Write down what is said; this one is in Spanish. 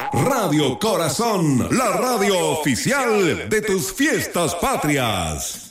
Radio Corazón, la radio oficial de tus fiestas patrias.